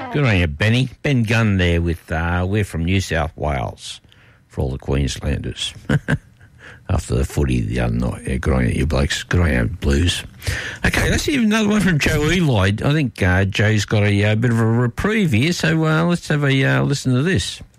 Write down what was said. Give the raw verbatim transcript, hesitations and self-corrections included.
Good on you, Benny. Ben Gunn there with, uh, we're from New South Wales for all the Queenslanders. After the footy the other night. Yeah, good on you, you blokes. Good on you, Blues. Okay, let's see another one from Joe Eli. I think uh, Joe's got a uh, bit of a reprieve here, so uh, let's have a uh, listen to this.